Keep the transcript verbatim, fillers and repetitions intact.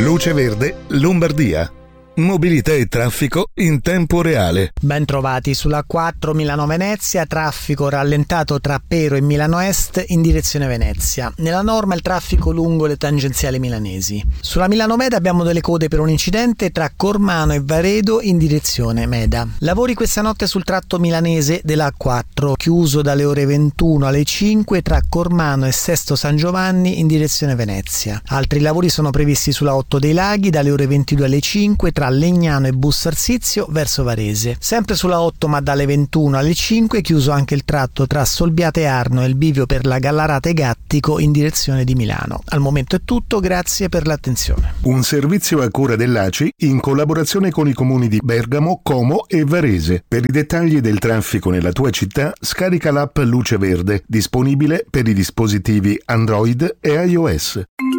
Luce Verde, Lombardia. Mobilità e traffico in tempo reale. Ben trovati sulla A quattro Milano-Venezia, traffico rallentato tra Pero e Milano Est in direzione Venezia. Nella norma il traffico lungo le tangenziali milanesi. Sulla Milano Meda abbiamo delle code per un incidente tra Cormano e Varedo in direzione Meda. Lavori questa notte sul tratto milanese della A quattro, chiuso dalle ore ventuno alle cinque tra Cormano e Sesto San Giovanni in direzione Venezia. Altri lavori sono previsti sulla otto dei Laghi dalle ore ventidue alle cinque tra Legnano e Bussarsizio verso Varese. Sempre sulla otto ma dalle ventuno alle cinque chiuso anche il tratto tra Solbiate Arno e il bivio per la Gallarate Gattico in direzione di Milano. Al momento è tutto, grazie per l'attenzione. Un servizio a cura dell'A C I in collaborazione con i comuni di Bergamo, Como e Varese. Per i dettagli del traffico nella tua città scarica l'app Luce Verde, disponibile per i dispositivi Android e iOS.